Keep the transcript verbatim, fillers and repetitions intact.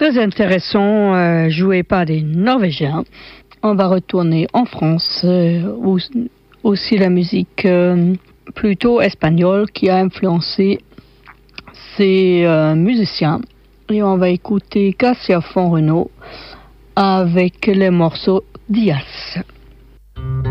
très intéressant, euh, joué par des Norvégiens. On va retourner en France, euh, où aussi la musique euh, plutôt espagnole qui a influencé ces euh, musiciens. Et on va écouter Cassia Font-Renaud avec les morceaux Dias.